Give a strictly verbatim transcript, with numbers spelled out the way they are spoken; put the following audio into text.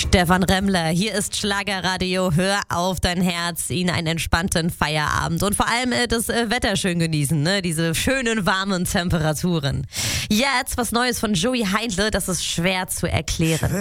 Stefan Remmler, hier ist Schlagerradio. Hör auf dein Herz, Ihnen einen entspannten Feierabend und vor allem äh, das äh, Wetter schön genießen, ne? Diese schönen warmen Temperaturen. Jetzt was Neues von Joey Heindle, das ist schwer zu erklären.